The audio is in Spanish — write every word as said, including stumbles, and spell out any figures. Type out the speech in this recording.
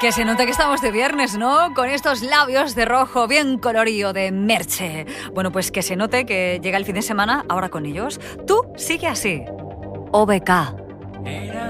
Que se note que estamos de viernes, ¿no? Con estos labios de rojo bien colorido de Merche. Bueno, pues que se note que llega el fin de semana ahora con ellos. Tú sigue así. O B K.